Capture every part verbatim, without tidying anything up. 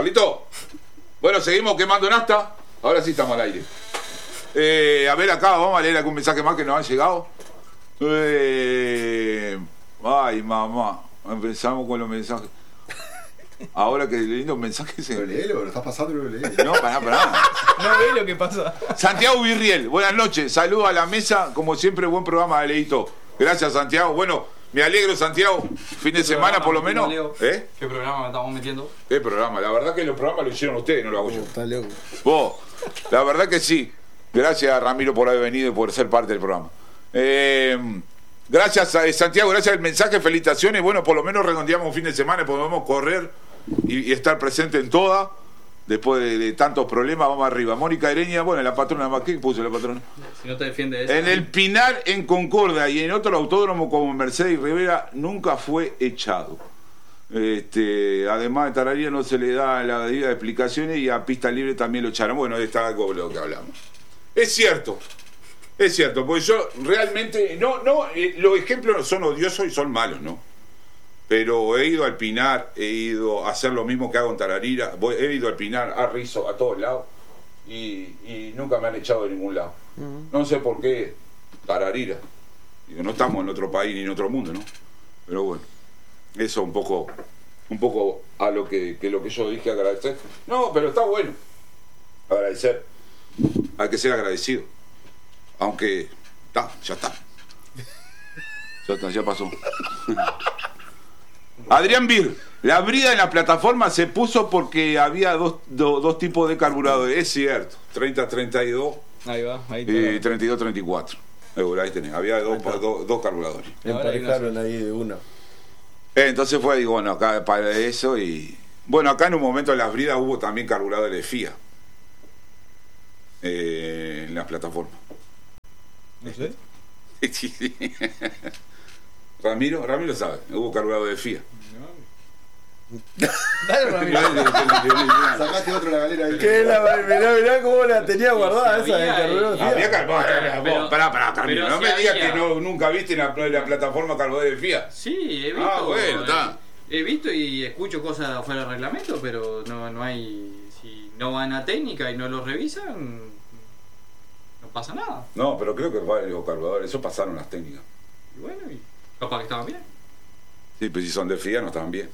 Carlito. Bueno, seguimos quemando nafta. Ahora sí estamos al aire. Eh, a ver acá, vamos a leer algún mensaje más que nos han llegado. Eh, ay, mamá. Empezamos con los mensajes. Ahora que leí los mensajes... Pero léelo, lo estás pasando y lo lees. No, pará, pará. No ve lo que pasa. Santiago Virriel, buenas noches. Saludos a la mesa. Como siempre, buen programa de Leito. Gracias, Santiago. Bueno, me alegro, Santiago. Fin de semana, por lo menos. ¿Eh? ¿Qué programa estamos metiendo? ¿Qué programa? La verdad que los programas lo hicieron ustedes, no lo hago yo. Está loco. Vos, la verdad que sí. Gracias, Ramiro, por haber venido y por ser parte del programa. Eh, gracias, a Santiago, gracias al mensaje, felicitaciones. Bueno, por lo menos redondeamos un fin de semana y podemos correr y, y estar presente en toda. Después de, de tantos problemas, vamos arriba. Mónica Ereña, bueno, la patrona más, ¿qué puso la patrona? Si no te defiende eso. En el Pinar, en Concordia y en otro autódromo como Mercedes Rivera, nunca fue echado. Este, además de Tararira no se le da la debida explicaciones y a pista libre también lo echaron. Bueno, está algo de lo que hablamos. Es cierto, es cierto, porque yo realmente, no, no, eh, los ejemplos son odiosos y son malos, ¿no? Pero he ido al Pinar, he ido a hacer lo mismo que hago en Tararira, voy, he ido al Pinar, a Rizo, a todos lados, y, y nunca me han echado de ningún lado. Uh-huh. No sé por qué Tararira. Digo, no estamos en otro país ni en otro mundo, ¿no? Pero bueno, eso un poco, un poco a lo que, que lo que yo dije, agradecer. No, pero está bueno, agradecer. Hay que ser agradecido. Aunque, está, ya está. Ya está, ya pasó. Adrián Bir, la brida en la plataforma se puso porque había dos, do, dos tipos de carburadores. Es cierto, treinta treinta y dos. Ahí va, ahí está. Y treinta y dos treinta y cuatro. Ahí tenés, había dos, dos, dos carburadores. Emparejaron ahí de una. Eh, entonces fue, digo, bueno, acá para eso y... Bueno, acá en un momento en las bridas hubo también carburadores de F I A. Eh, en las plataformas. No sé. Ramiro, Ramiro sabe, hubo carburador de F I A. Dale, Ramiro. Sacaste otro de la galera ahí. ¿Qué la, mirá, mirá cómo la tenía guardada esa de carburador. Había carburador. Pará, pará, Carmino. No si me había... digas que no, nunca viste la, la plataforma carburador de F I A. Sí, he visto. Ah, bueno, está. He visto y escucho cosas fuera del reglamento, pero no, no hay. Si no van a técnica y no lo revisan, no pasa nada. No, pero creo que varios carburadores, eso pasaron las técnicas. Y bueno, y capaz que estaban bien. Sí, pero si son de F I A no estaban bien.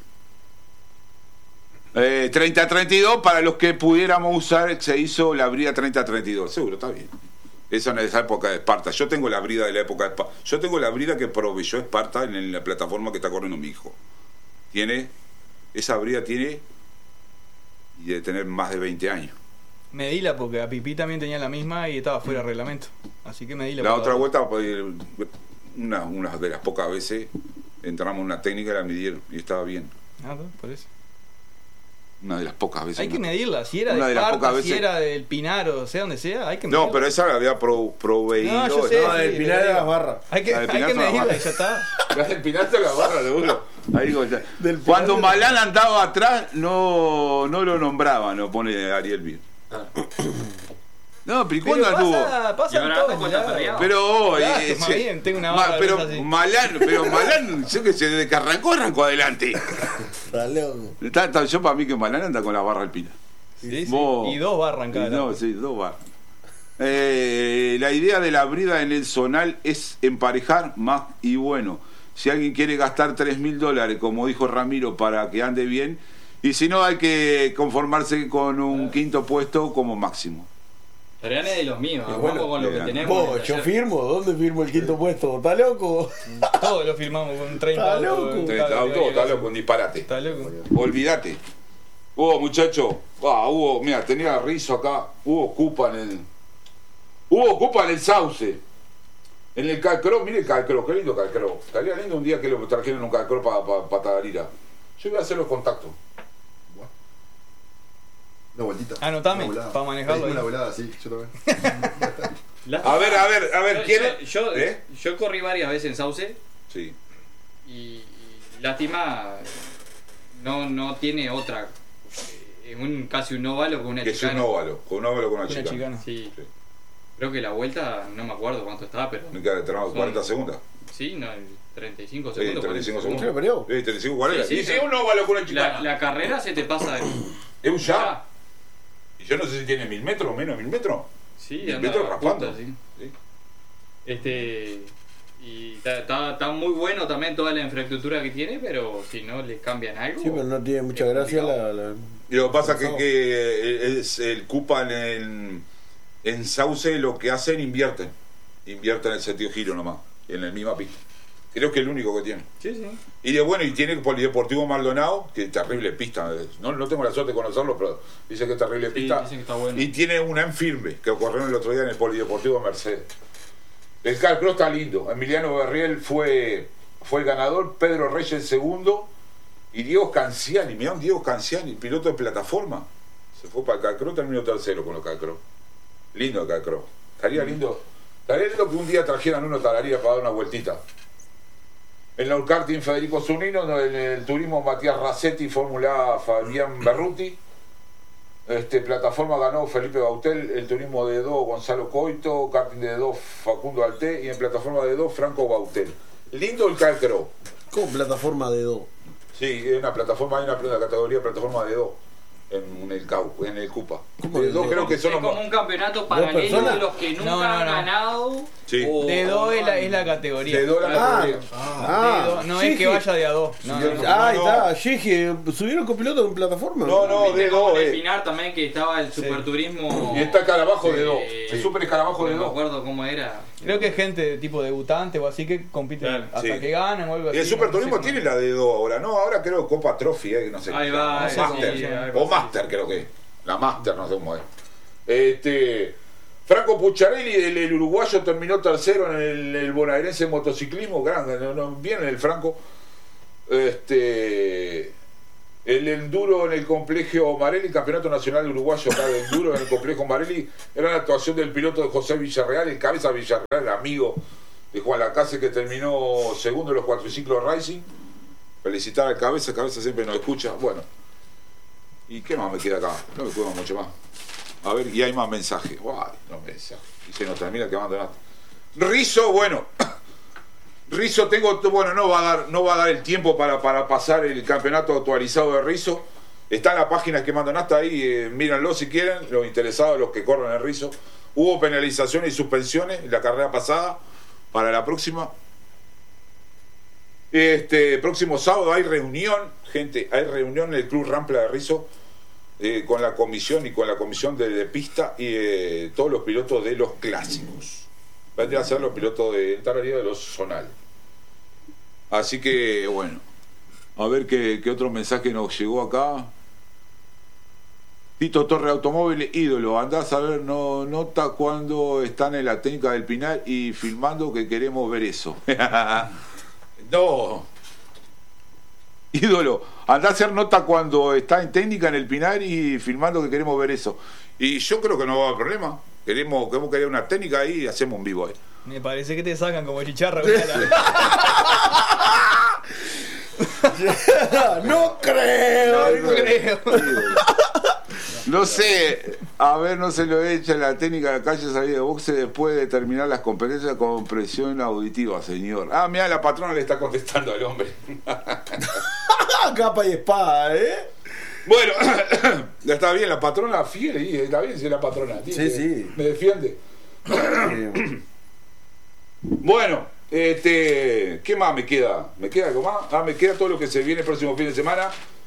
Eh, treinta treinta y dos, para los que pudiéramos usar, se hizo la brida treinta treinta y dos. Seguro, está bien. Esa es la época de Esparta. Yo tengo la brida de la época de Esparta. Yo tengo la brida que proveyó Esparta en la plataforma que está corriendo mi hijo. Tiene, esa brida tiene, y debe tener más de veinte años. Medila porque a Pipí también tenía la misma y estaba fuera de reglamento. Así que medila. La otra vuelta, una, una de las pocas veces, entramos en una técnica y la midieron y estaba bien. Ah, no, por eso. Una de las pocas veces. Hay que una, medirla, si era de, de Esparta, veces... si era del Pinar o sea donde sea, hay que medirla. No, pero esa la había pro, proveído. No, yo sé, no, del sí, Pinar de las barras. Hay que, hay que medirla y ya está. La del Pinar de las barras, seguro. Ahí digo, cuando Malán andaba atrás, no, no lo nombraba, no pone Ariel Bir. Ah. No, pero ¿y cuándo anduvo? Pasa, pasa todo, pero oh, claro, eh, más se, bien, tengo una barra ma, pero así. Malán, pero Malán, yo que sé, desde que arrancó, arrancó adelante. Está, está, yo para mí que Malán anda con la barra alpina. Sí, sí. Y dos barras en cada No, lado. Sí, dos barras. Eh, la idea de la brida en el zonal es emparejar más y bueno. Si alguien quiere gastar tres mil dólares, como dijo Ramiro, para que ande bien, y si no hay que conformarse con un quinto puesto como máximo. Pero ya no es de los míos, bueno, bueno, con lo que tenemos. Vos, yo firmo, ¿dónde firmo el quinto puesto? ¿Está loco? Todos lo firmamos con treinta autos. Está loco, treinta autos, está loco, un disparate. Está loco. Olvídate. Hubo, muchacho, ah, hubo, mira, tenía Rizo acá, hubo Cupa en el. Hubo Cupa en el Sauce. En el Calcro, mire el Calcro, qué lindo Calcro. Estaría lindo un día que lo trajeron un Calcro para pa, pa Tararira. Yo voy a hacer los contactos. Una vueltita. Anotame, para manejarlo. Una volada, sí, yo también. A ver, a ver, a ver, ¿quién? Yo, yo, ¿Eh? yo corrí varias veces en Sauce. Sí. Y, y lástima, no, no tiene otra. Es un, casi un óvalo con una que chicana. Es un óvalo, con un óvalo con una, una chicana. chicana. Sí. Sí. Creo que la vuelta, no me acuerdo cuánto estaba, pero. Me queda son, cuarenta segundos. Sí, no, treinta y cinco segundos. Sí, treinta y cinco segundos. segundos. Sí, treinta y cinco, cuarenta. Sí, sí, y si un óvalo con una chicana. La, la carrera se te pasa. Es un ya. Ya. Y yo no sé si tiene mil metros o menos de mil metros. Sí, Mil anda metros a raspando. punta, sí. Sí. Este. Y está, está, está muy bueno también toda la infraestructura que tiene, pero si no le cambian algo. Sí, pero no tiene mucha es gracia complicado. la, la- Y lo que pasa es que, que es el Cupa en, en Sauce lo que hacen, invierten. Invierten en el sentido giro nomás, en la misma pista. Creo que es el único que tiene. Sí, sí. Y de bueno, y tiene el Polideportivo Maldonado, que es terrible pista. No, no tengo la suerte de conocerlo, pero dice que es terrible Sí, pista. dicen que está bueno. Y tiene una en firme, que ocurrió el otro día en el Polideportivo Mercedes. El Carcross está lindo. Emiliano Berriel fue, fue el ganador, Pedro Reyes el segundo, y Diego Canciani, mirá un Diego Canciani, piloto de plataforma. Se fue para el Carcross, terminó tercero con los Carcross. Lindo el Carcross. Estaría lindo, estaría lindo que un día trajeran uno Talaría para dar una vueltita. En el karting Federico Zunino, en el turismo Matías Racetti, Fórmula A Fabián Berruti. Este, plataforma ganó Felipe Bautel, el turismo de dos Gonzalo Coito, karting de dos Facundo Alté y en plataforma de dos Franco Bautel. Lindo el Carcross. ¿Cómo plataforma de dos? Sí, es una plataforma, hay una, una categoría de plataforma de dos en el Cau, en el Cupa. ¿Cómo De de dos dos? creo que son Es los como un campeonato paralelo personas? de los que nunca No, no, han no. ganado. Sí. o- De dos es la, es la categoría. de dos la Ah, categoría. ah, De dos, no sí, es que sí. vaya de a dos. No, no, no. Ah, ahí No, está, yo dije, ¿subieron copiloto en plataforma? No, no, Viste de como dos. en el eh. Pinar también que estaba el superturismo. Y está Escarabajo de dos. Sí. El super Escarabajo de No me dos. acuerdo cómo era. Creo que es gente de tipo debutante o así que compite Claro, hasta sí. que ganan o algo así. Y el superturismo no sé tiene cómo. la de dos ahora, ¿no? Ahora creo Copa Trophy, eh, no sé. Ahí va, o ahí Master, sí, ahí va, o sí. Master creo que es. La Master, no sé cómo es. Este, Franco Pucciarelli, el, el uruguayo, terminó tercero en el, el bonaerense motociclismo, grande, no, no, bien el Franco. Este, el enduro en el complejo Marelli, campeonato nacional uruguayo acá de enduro en el complejo Marelli, era la actuación del piloto de José Villarreal, el cabeza Villarreal, amigo de Juan Lacase, que terminó segundo en los cuatriciclos Racing. Felicitar al cabeza, cabeza siempre nos escucha. Bueno, ¿y qué más me queda acá? No me queda mucho más. A ver, y hay más mensajes. Uy, no mensajes. Y se nos termina que abandonaste. Rizo, bueno. Rizo tengo, bueno, no va a dar, no va a dar el tiempo para, para pasar el campeonato actualizado de Rizo. Está en la página que mandaste ahí, eh, mírenlo si quieren, los interesados, los que corren el Rizo. Hubo penalizaciones y suspensiones en la carrera pasada. Para la próxima. Este próximo sábado hay reunión, gente, hay reunión en el Club Rampla de Rizo. Eh, con la comisión y con la comisión de, de pista y eh, todos los pilotos de los clásicos. Vendrían a ser los pilotos de Tararía de los zonal. Así que, bueno, a ver qué, qué otro mensaje nos llegó acá. Tito Torre Automóviles, ídolo. Andás a ver, no nota cuando están en la técnica del Pinar y filmando que queremos ver eso. No. Ídolo, andá a hacer nota cuando está en técnica en el Pinar y filmando que queremos ver eso. Y yo creo que no va a haber problema. Queremos, queremos querer una técnica ahí y hacemos un vivo ahí. Me parece que te sacan como chicharra. No creo. No creo. No sé, a ver, no se lo echa la técnica de la calle salida de boxe después de terminar las competencias con presión auditiva, señor. Ah, mira, la patrona le está contestando al hombre. Capa y espada, ¿eh? Bueno, ya está bien, la patrona fiel, y está bien si es la patrona. Sí, que sí. Me defiende. Eh, Bueno, este, ¿qué más me queda? ¿Me queda algo más? Ah, me queda todo lo que se viene el próximo fin de semana.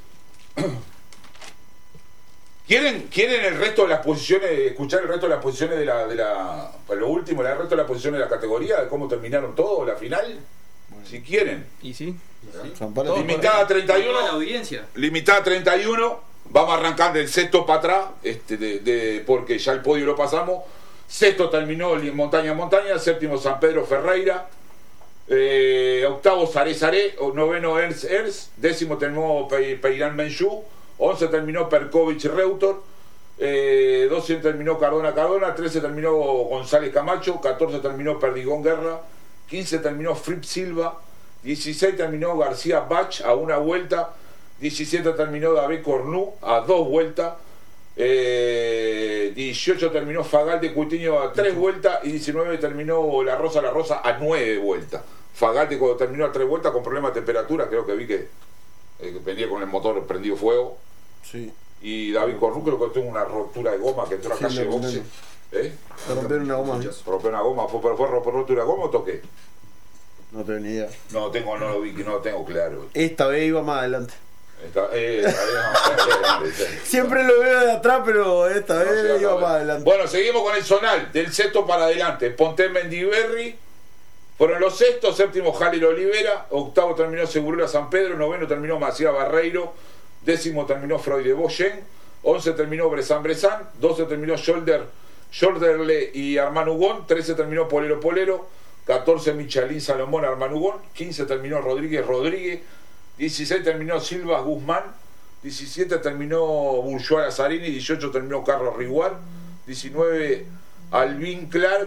¿Quieren, ¿Quieren el resto de las posiciones, escuchar el resto de las posiciones de la, de la, para lo último, el resto de las posiciones de la categoría, de cómo terminaron todo, la final? Si quieren. Y sí. San Pablo- Limitada a treinta y Toda la uno. audiencia. Limitada a treinta y uno. Vamos a arrancar del sexto para atrás, este, de, de, porque ya el podio lo pasamos. Sexto terminó el Montaña Montaña, séptimo San Pedro Ferreira, eh, octavo Saré Saré, noveno Ernst Ernst, décimo terminó Pe- Peirán Menchú, once terminó Perkovic Reutor, eh, doce terminó Cardona Cardona, trece terminó González Camacho, catorce terminó Perdigón Guerra, quince terminó Fripp Silva, dieciséis terminó García Bach a una vuelta, diecisiete terminó David Cornu a dos vueltas, eh, dieciocho terminó Fagal de Cutiño a tres vueltas y diecinueve terminó La Rosa La Rosa a nueve vueltas. Fagal de cuando terminó a tres vueltas con problemas de temperatura, creo que vi que, eh, que venía con el motor prendido fuego. Sí. Y David Cornuque que tuvo una rotura de goma que entró a Sí, calle lo boxe. condenó. ¿Eh? Te rompieron una goma. Rompió una goma, ¿fue, pero fue rotura de goma o toqué? No tengo ni idea. No tengo, no lo vi, no lo tengo claro. Esta vez iba más adelante. Está, eh, está bien, Siempre lo veo de atrás, pero esta No, vez sí, iba acá, más adelante. Bueno, seguimos con el zonal, del sexto para adelante. Ponte Mendiberri, fueron los sextos, séptimo Jalil Olivera, octavo terminó Segurura San Pedro, noveno terminó Macías Barreiro, décimo terminó Freud de Boyen, once terminó Bresan Bresan, doce terminó Shoulder, Shoulderle y Armán Ugón, trece terminó Polero Polero, catorce Michalín Salomón Armán Ugón, quince terminó Rodríguez Rodríguez, dieciséis terminó Silva Guzmán, diecisiete terminó Bourgeois Lazzarini, dieciocho terminó Carlos Riguar, diecinueve Alvin Clark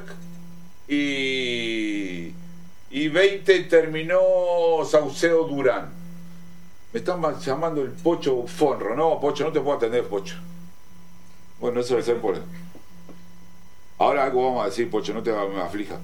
y, y veinte terminó Saucedo Durán. Me están llamando el Pocho Fonro. No, Pocho, no te puedo atender, Pocho. Bueno, eso debe ser por... Ahora algo vamos a decir, Pocho, no te me aflija.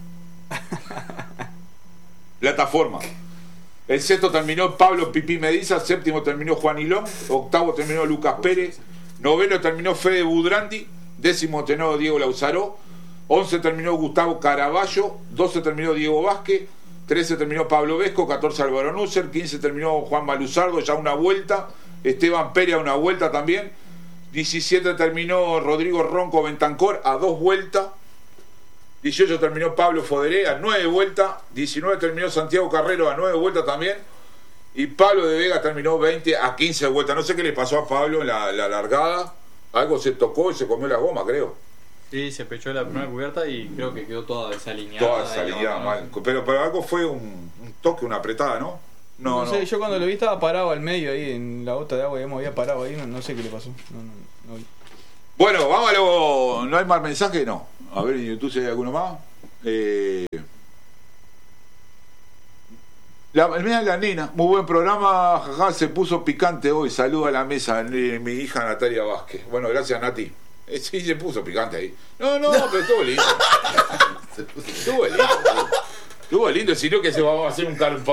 Plataforma. El sexto terminó Pablo Pipí Mediza, séptimo terminó Juan Hilón, octavo terminó Lucas Pérez, noveno terminó Fede Budrandi, décimo terminó Diego Lauzaró, once terminó Gustavo Caraballo, doce terminó Diego Vázquez, trece terminó Pablo Vesco, catorce Álvaro Nusser, quince terminó Juan Maluzardo, ya una vuelta, Esteban Pérez a una vuelta también, diecisiete terminó Rodrigo Ronco Bentancor a dos vueltas, dieciocho terminó Pablo Foderé a nueve vueltas, diecinueve terminó Santiago Carrero a nueve vueltas también, y Pablo de Vega terminó veinte a quince vueltas. No sé qué le pasó a Pablo en la, la largada, algo se tocó y se comió la goma, creo. Sí, se pechó la primera cubierta y creo que quedó toda desalineada. Toda desalineada, no, mal. Pero, pero algo fue un, un toque, una apretada, ¿no? No, No, sé, no. yo cuando lo vi estaba parado al medio ahí en la gota de agua, digamos, había parado ahí, no, no sé qué le pasó. No, no, no vi. Bueno, vamos a lo... ¿No hay más mensajes? No. A ver en YouTube si hay alguno más. Eh... La, mira la nena, muy buen programa, jaja, se puso picante hoy. Saluda a la mesa, mi, mi hija Natalia Vázquez. Bueno, gracias, Nati. Eh, sí, se puso picante ahí. No, no, pero estuvo lindo. Estuvo lindo. Estuvo lindo, sino que se va a hacer un carpón.